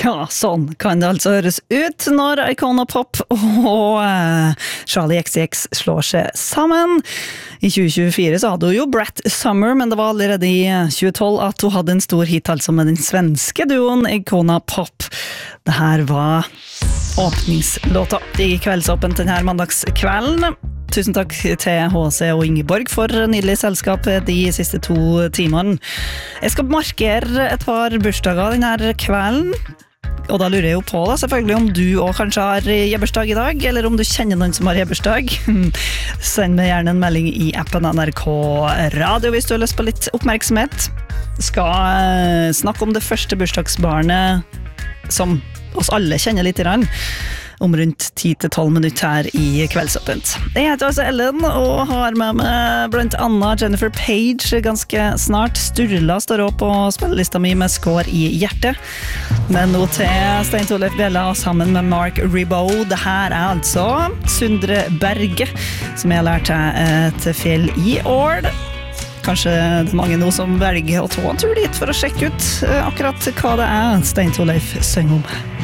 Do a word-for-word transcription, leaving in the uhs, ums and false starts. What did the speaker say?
Ja, sånn kan det altså høres ut når Icona Pop og uh, Charlie X C X slår seg sammen. I tjue tjuefire så hadde hun jo Brat Summer, men det var allerede i tjue tolv at hun hadde en stor hit altså med den svenske duoen Icona Pop. Det her var åpningslåta i Kveldsåpen denne mandagskvelden. Tusen takk til H C og Ingeborg for nydelig selskap de siste to timene. Jeg skal markere et par bursdager denne kvelden, og da lurer jeg jo på da, selvfølgelig om du også kanskje har jebbursdag i dag, eller om du kjenner noen som har jebbursdag. Send meg gjerne en melding i appen N R K Radio hvis du har lyst på litt oppmerksomhet. Skal snakke om det første bursdagsbarnet som oss alle kjenner litt grann. Om rundt ti til tolv minutter her i Kveldsåpent. Jeg heter altså Ellen og har med meg blant annet Jennifer Page ganske snart. Sturla står også på spillelista mi med Skår i hjertet. Men nå til Stein Torleif Bjella sammen med Mark Ribot. Det her er altså Sundre Berge, som jeg har lært seg til fjell i år. Kanskje det er mange nå som velger å ta en tur dit for å sjekke ut akkurat hva det er Stein Torleif synger om.